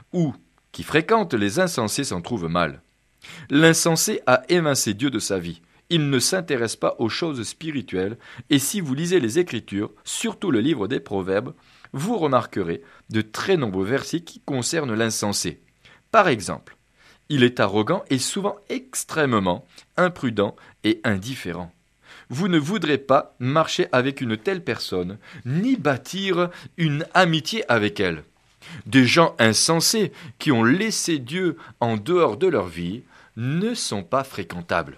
ou qui fréquente les insensés s'en trouve mal. L'insensé a évincé Dieu de sa vie. Il ne s'intéresse pas aux choses spirituelles, et si vous lisez les Écritures, surtout le livre des Proverbes, vous remarquerez de très nombreux versets qui concernent l'insensé. Par exemple, il est arrogant et souvent extrêmement imprudent et indifférent. Vous ne voudrez pas marcher avec une telle personne, ni bâtir une amitié avec elle. Des gens insensés qui ont laissé Dieu en dehors de leur vie ne sont pas fréquentables.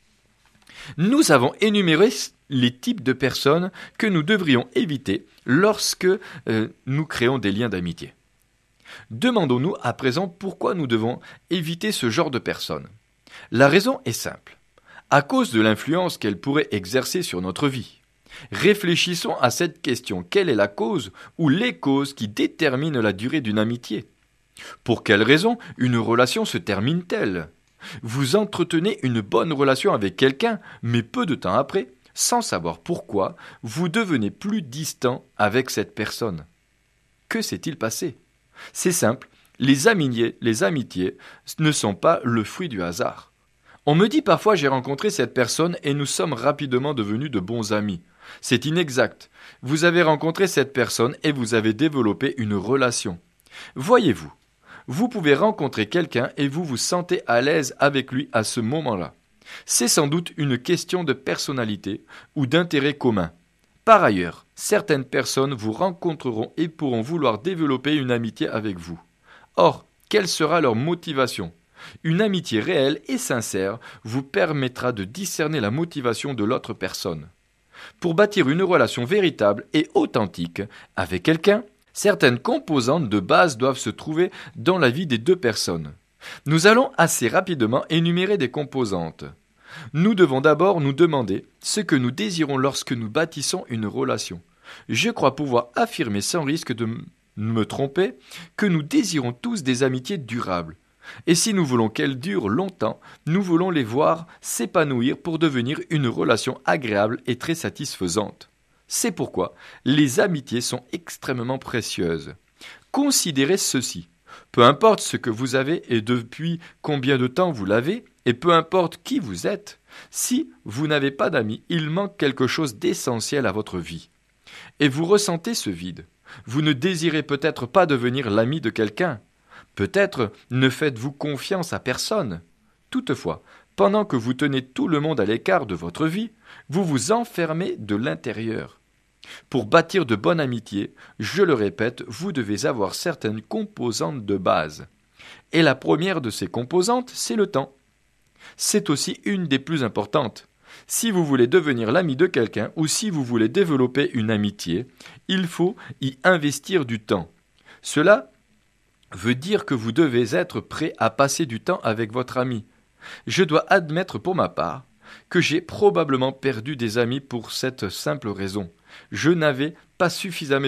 Nous avons énuméré les types de personnes que nous devrions éviter lorsque nous créons des liens d'amitié. Demandons-nous à présent pourquoi nous devons éviter ce genre de personnes. La raison est simple. À cause de l'influence qu'elles pourraient exercer sur notre vie. Réfléchissons à cette question. Quelle est la cause ou les causes qui déterminent la durée d'une amitié? Pour quelle raison une relation se termine-t-elle? Vous entretenez une bonne relation avec quelqu'un, mais peu de temps après, sans savoir pourquoi, vous devenez plus distant avec cette personne. Que s'est-il passé? C'est simple, les amitiés ne sont pas le fruit du hasard. On me dit parfois j'ai rencontré cette personne et nous sommes rapidement devenus de bons amis. C'est inexact. Vous avez rencontré cette personne et vous avez développé une relation. Voyez-vous, vous pouvez rencontrer quelqu'un et vous vous sentez à l'aise avec lui à ce moment-là. C'est sans doute une question de personnalité ou d'intérêt commun. Par ailleurs, certaines personnes vous rencontreront et pourront vouloir développer une amitié avec vous. Or, quelle sera leur motivation? Une amitié réelle et sincère vous permettra de discerner la motivation de l'autre personne. Pour bâtir une relation véritable et authentique avec quelqu'un, certaines composantes de base doivent se trouver dans la vie des deux personnes. Nous allons assez rapidement énumérer des composantes. Nous devons d'abord nous demander ce que nous désirons lorsque nous bâtissons une relation. Je crois pouvoir affirmer sans risque de me tromper que nous désirons tous des amitiés durables. Et si nous voulons qu'elles durent longtemps, nous voulons les voir s'épanouir pour devenir une relation agréable et très satisfaisante. C'est pourquoi les amitiés sont extrêmement précieuses. Considérez ceci. Peu importe ce que vous avez et depuis combien de temps vous l'avez, et peu importe qui vous êtes, si vous n'avez pas d'amis, il manque quelque chose d'essentiel à votre vie. Et vous ressentez ce vide. Vous ne désirez peut-être pas devenir l'ami de quelqu'un. Peut-être ne faites-vous confiance à personne. Toutefois, pendant que vous tenez tout le monde à l'écart de votre vie, vous vous enfermez de l'intérieur. Pour bâtir de bonnes amitiés, je le répète, vous devez avoir certaines composantes de base. Et la première de ces composantes, c'est le temps. C'est aussi une des plus importantes. Si vous voulez devenir l'ami de quelqu'un ou si vous voulez développer une amitié, il faut y investir du temps. Cela veut dire que vous devez être prêt à passer du temps avec votre ami. Je dois admettre pour ma part que j'ai probablement perdu des amis pour cette simple raison. Je n'avais pas suffisamment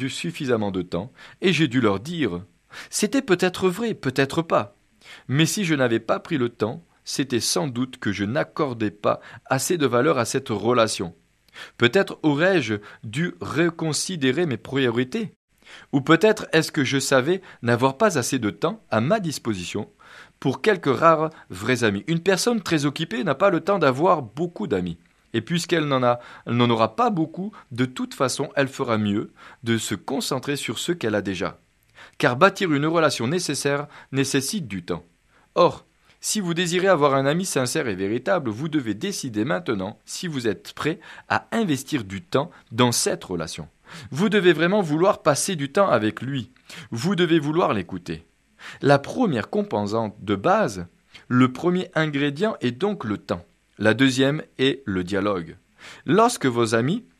de temps et j'ai dû leur dire. C'était peut-être vrai, peut-être pas. Mais si je n'avais pas pris le temps, c'était sans doute que je n'accordais pas assez de valeur à cette relation. Peut-être aurais-je dû reconsidérer mes priorités. Ou peut-être est-ce que je savais n'avoir pas assez de temps à ma disposition pour quelques rares vrais amis. Une personne très occupée n'a pas le temps d'avoir beaucoup d'amis. Et puisqu'elle n'en aura pas beaucoup, de toute façon, elle fera mieux de se concentrer sur ce qu'elle a déjà. Car bâtir une relation nécessaire nécessite du temps. Or, si vous désirez avoir un ami sincère et véritable, vous devez décider maintenant si vous êtes prêt à investir du temps dans cette relation. Vous devez vraiment vouloir passer du temps avec lui. Vous devez vouloir l'écouter. La première composante de base, le premier ingrédient est donc le temps. La deuxième est le dialogue. Lorsque votre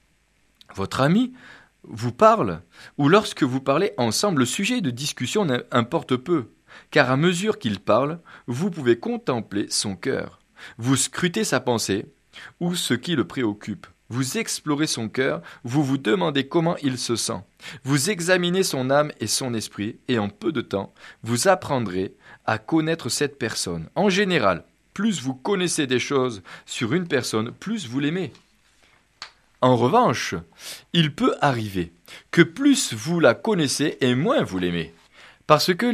ami, vous parle, ou lorsque vous parlez ensemble, le sujet de discussion importe peu, car à mesure qu'il parle, vous pouvez contempler son cœur. Vous scrutez sa pensée, ou ce qui le préoccupe. Vous explorez son cœur, vous vous demandez comment il se sent. Vous examinez son âme et son esprit, et en peu de temps, vous apprendrez à connaître cette personne. En général, plus vous connaissez des choses sur une personne, plus vous l'aimez. En revanche, il peut arriver que plus vous la connaissez et moins vous l'aimez. Parce que